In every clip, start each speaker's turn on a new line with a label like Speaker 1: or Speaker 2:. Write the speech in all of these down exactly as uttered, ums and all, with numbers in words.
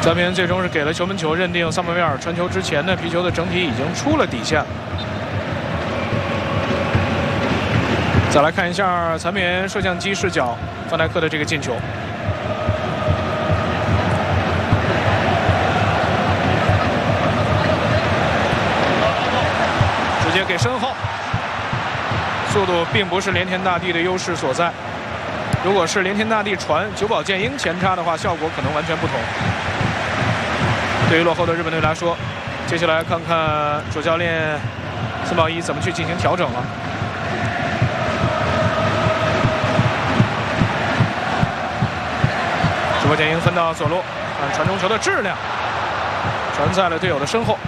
Speaker 1: 加平最终是给了球门球，认定萨姆维尔传球之前呢，皮球的整体已经出了底线。再来看一下残棉摄像机视角，范戴克的这个进球。直接给身后，速度并不是连天大地的优势所在。如果是连天大地传久保建英前插的话，效果可能完全不同。对于落后的日本队来说，接下来看看主教练森保一怎么去进行调整了。久保建英分到左路，看传中球的质量，传在了队友的身后。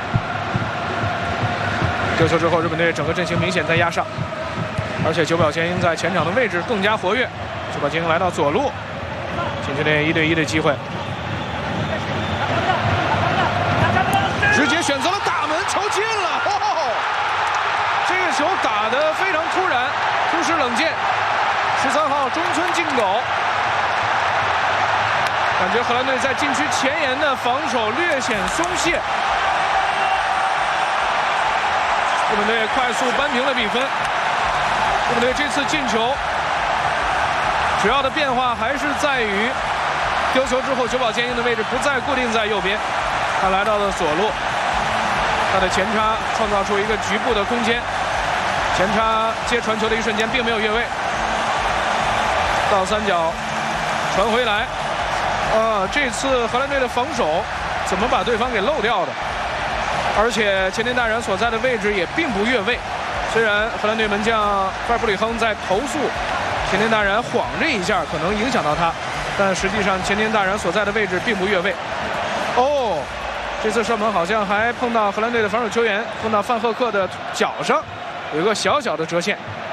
Speaker 1: 丢球之后，日本队整个阵型明显在压上，而且久保建英在前场的位置更加活跃。久保建英来到左路，禁区内一对一的机会。直接选择了大门，球进了！哦，这个球打得非常突然，突施冷箭。十三号中村敬狗，感觉荷兰队在禁区前沿的防守略显松懈。日本队快速扳平了比分。日本队这次进球，主要的变化还是在于丢球之后，久保建英的位置不再固定在右边。他来到了左路，他的前插创造出一个局部的空间，前插接传球的一瞬间并没有越位，倒三角传回来。呃，这次荷兰队的防守怎么把对方给漏掉的？而且前田大然所在的位置也并不越位，虽然荷兰队门将菲尔布里亨在投诉前田大然晃这一下可能影响到他，但实际上前田大然所在的位置并不越位。哦。这次射门好像还碰到荷兰队的防守球员，碰到范赫克的脚上，有一个小小的折线。